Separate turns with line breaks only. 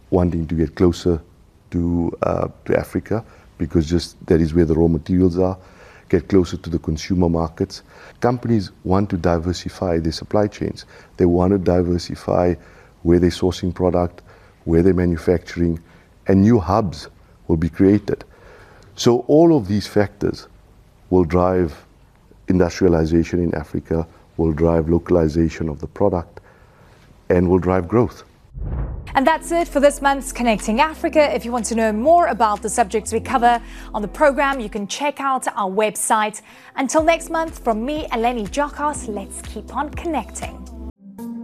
wanting to get closer to Africa, because just that is where the raw materials are, get closer to the consumer markets. Companies want to diversify their supply chains. They want to diversify where they're sourcing product, where they're manufacturing, and new hubs will be created. So all of these factors will drive industrialization in Africa, will drive localization of the product, and will drive growth.
And that's it for this month's Connecting Africa. If you want to know more about the subjects we cover on the program, you can check out our website. Until next month, from me, Eleni Jokos, let's keep on connecting.